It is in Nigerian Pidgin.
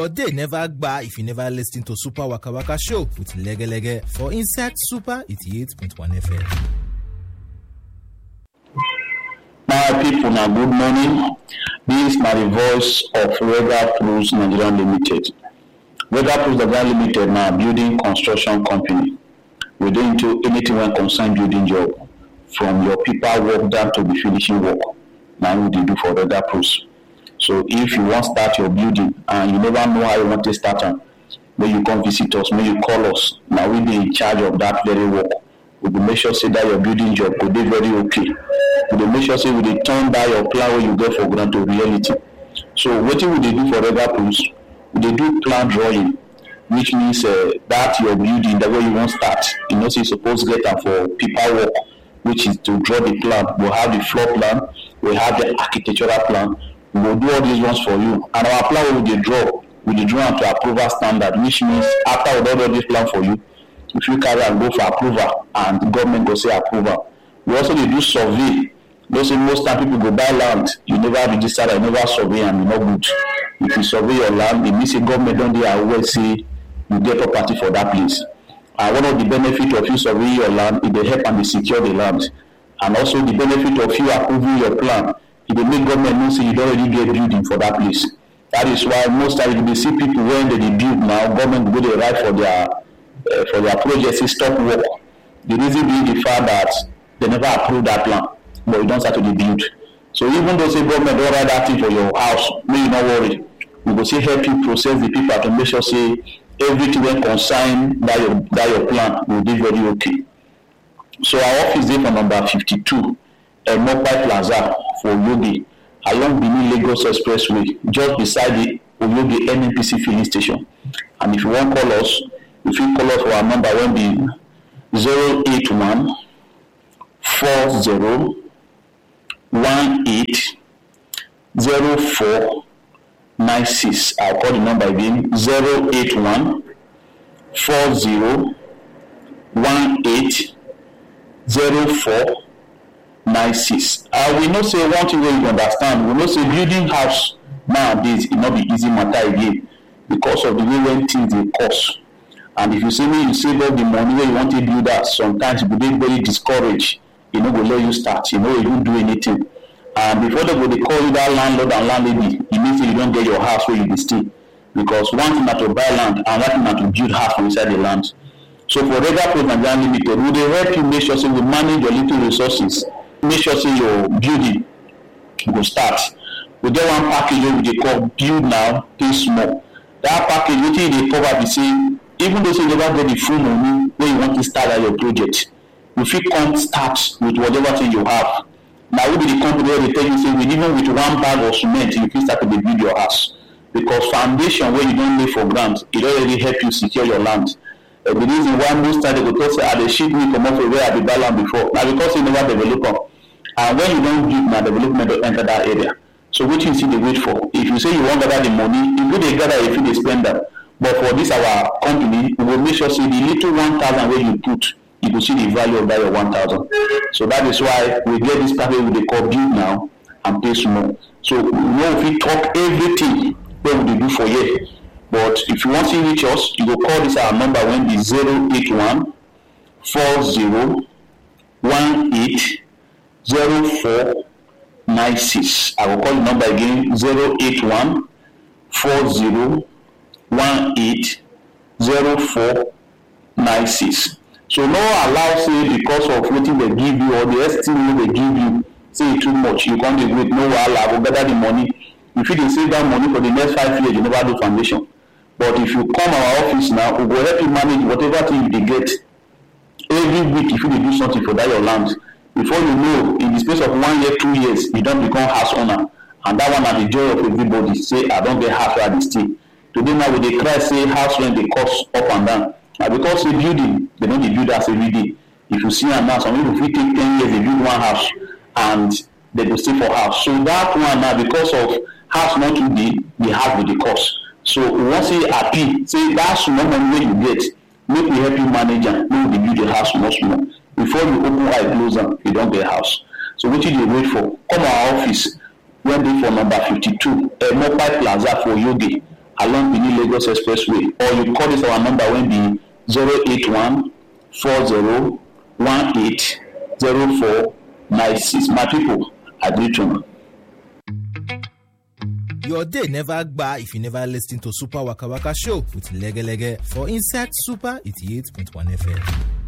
But they never gba if you never listen to Super Waka Waka Show with Lege Lege for Inside Super 88.1 FM. My people, now good morning. This is the voice of Weather Proofs Nigeria Limited. Weather Proofs Nigeria Limited now building construction company. We do into anything when concern building job, from your people work down to the finishing work. Now we do for Weather Proofs. So if you want to start your building and you never know how you want to start them, when you come visit us, when you call us, now we be in charge of that very work. We will make sure say that your building job will be very okay. We will make sure say we turn that your plan where you get for grant to reality. So what we do for Weather Proofs, we do plan drawing, which means that your building, the way you want to start, you know, so you supposed to get them for people work, which is to draw the plan. We'll have the floor plan, we'll have the architectural plan. We will do all these ones for you. And our plan will draw to approval standard, which means after we do all this plan for you, if you carry and go for approval and the government go say approval. We also do survey. Those say most time people go buy land, you never register, you never survey, and you're not good. If you survey your land, it means the government don't dey aware say you get property for that place. And one of the benefits of you surveying your land is they help and they secure the land. And also the benefit of you approving your plan, if they make government know say you don't already get building for that place. That is why most times you see people when they build now, government go they write for their projects, say stop work. The reason being the fact that they never approved that plan, but you don't start to build. So even though say government don't write that thing for your house, may you not worry. We will say help you process the people to make sure say everything when consigned by your plan will be very okay. So our office is for number 52, Mopai Plaza for Oyoge, along Benin Lagos Expressway, just beside the Oyoge NNPC filling station. And if you want to call us, if you call us for our number, will be 081 40 18 04 96. I'll call the number again, 081 40 18 04 96. We know say one thing where you understand, we know say building house nowadays it not be easy matter again because of the way when things they cost. And if you say me you save all the money where you want to build that, sometimes you will be very discouraged. You know, will let you start, you know, you don't do anything. And before they go, they call you that landlord and landlady, it means you don't get your house where you will stay. Because one thing not to buy land and one thing not to build house from inside the land. So for Weather Proofs Nigeria Limited, we will help you make sure say we manage your little resources. Make sure say your building will start. We get one package where we call build now, pay small. That package, what they cover, we say, even though you never get the full money where you want to start your project, you feel come start with whatever thing you have. Now we be the company where they tell you say even with one bag of cement you can start to build your house. Because foundation where you don't lay for ground, it already help you secure your land. The reason why most times they go tell say the ship will come up from where I buy land before. Now because you never develop them. And when you don't build now development will enter that area. So what you see they wait for? If you say you want to gather the money, you go they gather if you spend them. But for this our company, we will make sure say the little 1,000 where you put, you will see the value of that your 1,000. So that is why we get this package we call build now and pay small. So we know if we talk everything what we do for you. But if you want to reach us, you will call this our number when the 081 40 18 04 96. I will call the number again 081 40 18 04 96. So no allow say because of what they give you or the estimate they give you, say too much, you can't do it, no allow, go gather the money. If you save that money for the next 5 years, you never do foundation. But if you come our office now, we will help you manage whatever thing you get. Every week, if you do something for that your land, before you know, in the space of 1 year, 2 years, you don't become house owner. And that one are the joy of everybody. Say, I don't get house where they stay. Today now, when they cry, say house rent they cost up and down. And because they building, they don't build house every day. If you see them now, some people if we take 10 years, they build one house and they go stay for house. So that one now, because of house not too big, the house with the cost. So we want to say happy, say that small money you get, make we help you manage and make we build the house much more. Before you open eye close them, you don't get a house. So what you wait for? Come our office, when they for number 52, Mopai Plaza for Oyoge, along Benin Lagos Expressway, or you call this our number when be 08140180496. My people, I greet you. Your day never gba if you never listen to Super Waka Waka Show with Lege Lege for Inside Super 88.1 FM.